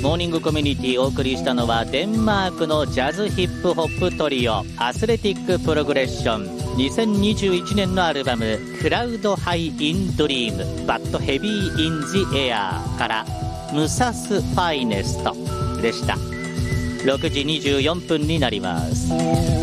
モーニングコミュニティお送りしたのはデンマークのジャズヒップホップトリオアスレティックプログレッション、2021年のアルバムクラウドハイインドリームバッドヘビーインジエアーからムサスファイネストでした。6時24分になります。